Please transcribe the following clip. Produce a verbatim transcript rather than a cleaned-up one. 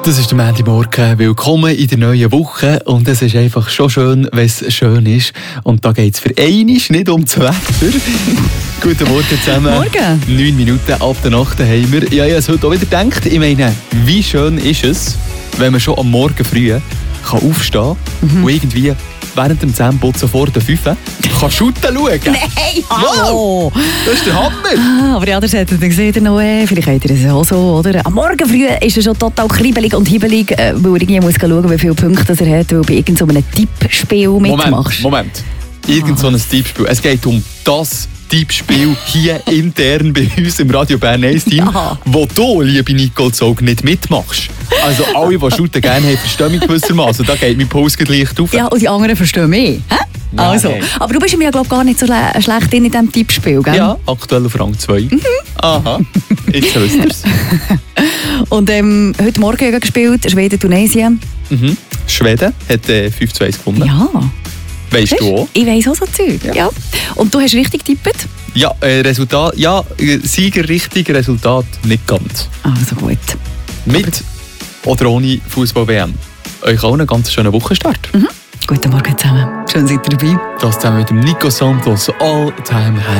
Das ist der Montagmorgen. Willkommen in der neuen Woche. Und es ist einfach schon schön, wenn es schön ist. Und da geht es für einmal nicht um das Wetter. Guten Morgen zusammen. Morgen. Neun Minuten ab der Nacht haben wir. Ja, ich habe es heute auch wieder gedacht. Ich meine, wie schön ist es, wenn man schon am Morgen früh kann aufstehen mhm. und irgendwie während dem Zähneputzen vor der fünf kann shooten schauen. Nein, hallo! Wow, das ist der Hammer! Ah, aber ja, das hättet ihr gesehen, Noe. Vielleicht habt ihr es auch so, oder? Am Morgen früh ist er schon total kribbelig und hibbelig, äh, weil er irgendwie muss schauen, wie viele Punkte er hat, weil du bei irgendeinem so Tippspiel mitmachst. Moment, Moment. Irgend so ein Tippspiel. Es geht um das Tippspiel hier intern bei uns im Radio Bern eins Team, ja. wo du, liebe Nicole Zog, nicht mitmachst. Also alle, die shooten gerne haben, verstehen mich gewissermaßen. Da geht mein Puls leicht auf. Ja, und die anderen verstehen mich. Hä? Nein. Also, aber du bist mir ja glaub, gar nicht so le- schlecht in diesem Tippspiel, gell? Ja, aktuell auf Rang zwei. Mhm. Aha, jetzt wisst ihr es. Und ähm, heute Morgen gespielt, Schweden, Tunesien. Mhm. Schweden hat äh, fünf zu eins gewonnen. Ja. Weißt du auch? Ich weiss auch so Zeug. Ja. Ja. Und du hast richtig getippt? Ja, äh, Resultat, ja, Sieger richtig, Resultat nicht ganz. Also gut. Mit oder ohne Fußball-W M. Euch auch einen ganz schönen Wochenstart. Mhm. Guten Morgen zusammen. Schön seid ihr dabei. Das zusammen mit dem Nico Santos, All Time High.